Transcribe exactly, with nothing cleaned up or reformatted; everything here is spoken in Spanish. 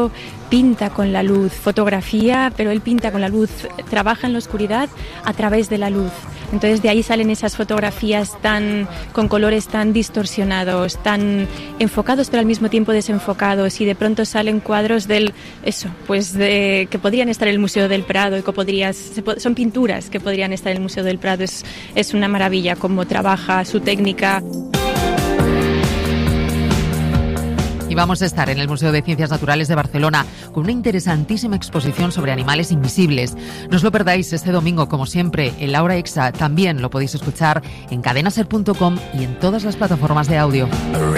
Prado pinta con la luz, fotografía, pero él pinta con la luz, trabaja en la oscuridad a través de la luz. Entonces de ahí salen esas fotografías tan con colores tan distorsionados, tan enfocados pero al mismo tiempo desenfocados, y de pronto salen cuadros del eso, pues de, que podrían estar en el Museo del Prado y que podrías, son pinturas que podrían estar en el Museo del Prado. Es, es una maravilla cómo trabaja, su técnica. Y vamos a estar en el Museo de Ciencias Naturales de Barcelona con una interesantísima exposición sobre animales invisibles. No os lo perdáis este domingo, como siempre, en la Hora Extra. También lo podéis escuchar en cadena ser punto com y en todas las plataformas de audio.